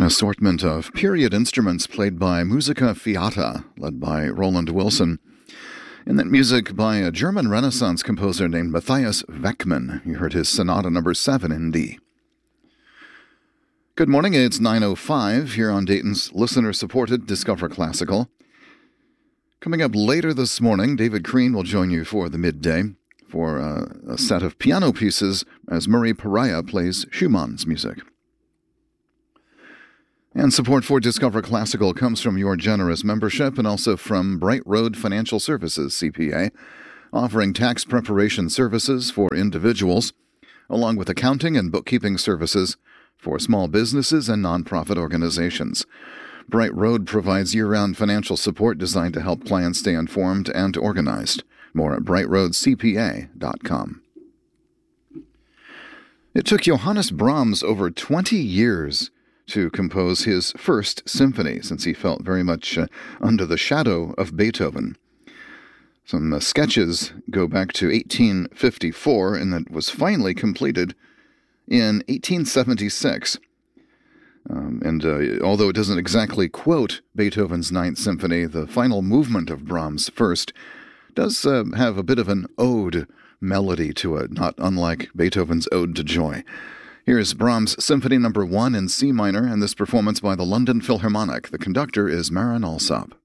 An assortment of period instruments played by Musica Fiata, led by Roland Wilson. And that music by a German Renaissance composer named Matthias Weckmann. You heard his Sonata No. 7 in D. Good morning, it's 9:05 here on Dayton's listener-supported Discover Classical. Coming up later this morning, David Crean will join you for the midday for a set of piano pieces as Murray Pariah plays Schumann's music. And support for Discover Classical comes from your generous membership and also from Bright Road Financial Services, CPA, offering tax preparation services for individuals, along with accounting and bookkeeping services for small businesses and nonprofit organizations. Bright Road provides year-round financial support designed to help clients stay informed and organized. More at brightroadcpa.com. It took Johannes Brahms over 20 years to compose his first symphony, since he felt very much under the shadow of Beethoven. Some sketches go back to 1854, and that was finally completed in 1876. Although it doesn't exactly quote Beethoven's Ninth Symphony, the final movement of Brahms' first does have a bit of an ode melody to it, not unlike Beethoven's Ode to Joy. Here's Brahms' Symphony No. 1 in C minor, and this performance by the London Philharmonic. The conductor is Marin Alsop.